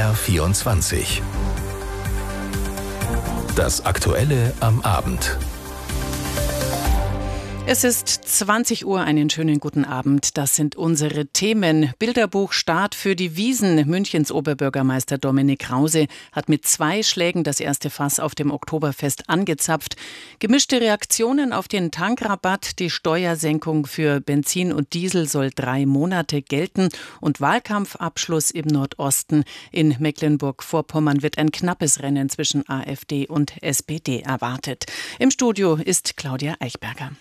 BR24. Das Aktuelle am Abend. Es ist 20 Uhr, einen schönen guten Abend. Das sind unsere Themen. Bilderbuch Start für die Wiesn. Münchens Oberbürgermeister Dominik Krause hat mit 2 Schlägen das erste Fass auf dem Oktoberfest angezapft. Gemischte Reaktionen auf den Tankrabatt. Die Steuersenkung für Benzin und Diesel soll 3 Monate gelten. Und Wahlkampfabschluss im Nordosten. In Mecklenburg-Vorpommern wird ein knappes Rennen zwischen AfD und SPD erwartet. Im Studio ist Claudia Eichberger.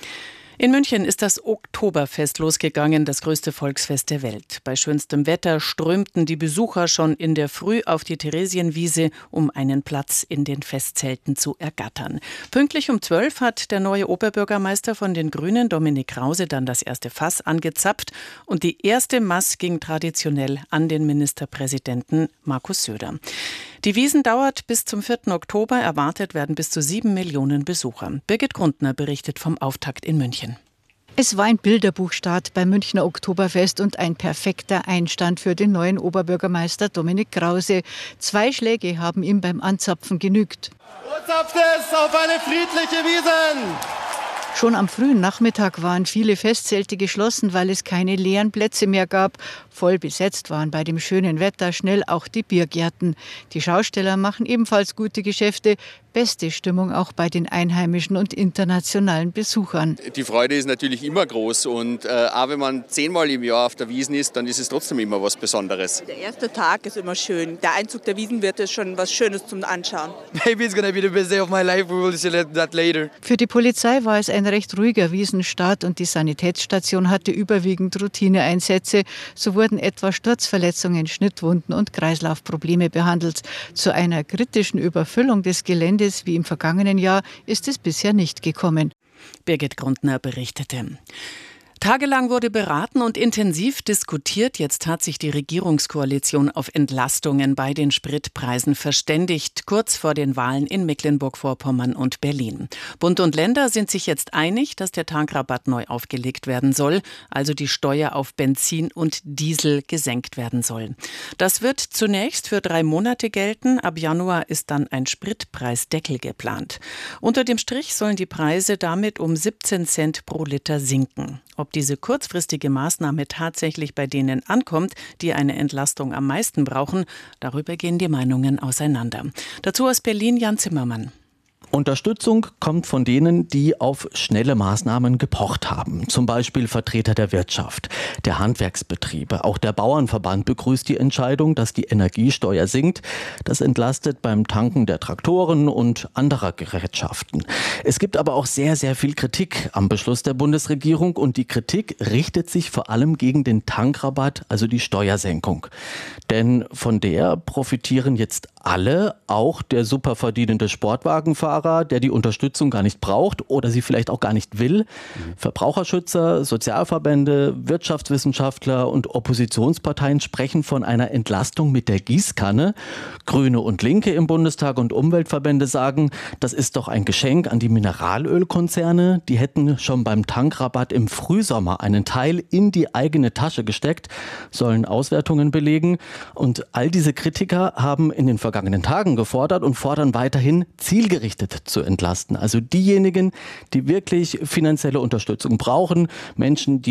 In München ist das Oktoberfest losgegangen, das größte Volksfest der Welt. Bei schönstem Wetter strömten die Besucher schon in der Früh auf die Theresienwiese, um einen Platz in den Festzelten zu ergattern. Pünktlich um 12 hat der neue Oberbürgermeister von den Grünen, Dominik Krause, dann das erste Fass angezapft und die erste Maß ging traditionell an den Ministerpräsidenten Markus Söder. Die Wiesn dauert bis zum 4. Oktober. Erwartet werden bis zu 7 Millionen Besucher. Birgit Grundner berichtet vom Auftakt in München. Es war ein Bilderbuchstart beim Münchner Oktoberfest und ein perfekter Einstand für den neuen Oberbürgermeister Dominik Krause. 2 Schläge haben ihm beim Anzapfen genügt. Zapft es auf eine friedliche Wiesn! Schon am frühen Nachmittag waren viele Festzelte geschlossen, weil es keine leeren Plätze mehr gab. Voll besetzt waren bei dem schönen Wetter schnell auch die Biergärten. Die Schausteller machen ebenfalls gute Geschäfte. Beste Stimmung auch bei den einheimischen und internationalen Besuchern. Die Freude ist natürlich immer groß und auch wenn man 10-mal im Jahr auf der Wiesn ist, dann ist es trotzdem immer was Besonderes. Der erste Tag ist immer schön. Der Einzug der Wiesnwirte ist schon was Schönes zum Anschauen. Maybe it's gonna be the best day of my life. We will see that later. Für die Polizei war es ein recht ruhiger Wiesenstart und die Sanitätsstation hatte überwiegend Routineeinsätze. So wurden etwa Sturzverletzungen, Schnittwunden und Kreislaufprobleme behandelt. Zu einer kritischen Überfüllung des Geländes wie im vergangenen Jahr ist es bisher nicht gekommen. Birgit Grundner berichtete. Tagelang wurde beraten und intensiv diskutiert. Jetzt hat sich die Regierungskoalition auf Entlastungen bei den Spritpreisen verständigt, kurz vor den Wahlen in Mecklenburg-Vorpommern und Berlin. Bund und Länder sind sich jetzt einig, dass der Tankrabatt neu aufgelegt werden soll, also die Steuer auf Benzin und Diesel gesenkt werden soll. Das wird zunächst für 3 Monate gelten. Ab Januar ist dann ein Spritpreisdeckel geplant. Unter dem Strich sollen die Preise damit um 17 Cent pro Liter sinken. Ob diese kurzfristige Maßnahme tatsächlich bei denen ankommt, die eine Entlastung am meisten brauchen, darüber gehen die Meinungen auseinander. Dazu aus Berlin Jan Zimmermann. Unterstützung kommt von denen, die auf schnelle Maßnahmen gepocht haben. Zum Beispiel Vertreter der Wirtschaft, der Handwerksbetriebe. Auch der Bauernverband begrüßt die Entscheidung, dass die Energiesteuer sinkt. Das entlastet beim Tanken der Traktoren und anderer Gerätschaften. Es gibt aber auch sehr, sehr viel Kritik am Beschluss der Bundesregierung. Und die Kritik richtet sich vor allem gegen den Tankrabatt, also die Steuersenkung. Denn von der profitieren jetzt alle, auch der superverdienende Sportwagenfahrer, der die Unterstützung gar nicht braucht oder sie vielleicht auch gar nicht will. Verbraucherschützer, Sozialverbände, Wirtschaftswissenschaftler und Oppositionsparteien sprechen von einer Entlastung mit der Gießkanne. Grüne und Linke im Bundestag und Umweltverbände sagen, das ist doch ein Geschenk an die Mineralölkonzerne. Die hätten schon beim Tankrabatt im Frühsommer einen Teil in die eigene Tasche gesteckt, sollen Auswertungen belegen. Und all diese Kritiker haben in den vergangenen Tagen gefordert und fordern weiterhin, zielgerichtet zu entlasten. Also diejenigen, die wirklich finanzielle Unterstützung brauchen, Menschen, die